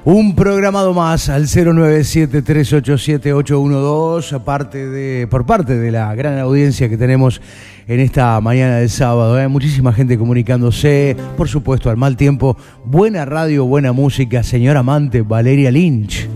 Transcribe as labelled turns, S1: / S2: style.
S1: Un programado más al 097-387-812, por parte de la gran audiencia que tenemos en esta mañana de sábado. Muchísima gente comunicándose, por supuesto, al mal tiempo. Buena radio, buena música, señora amante Valeria Lynch.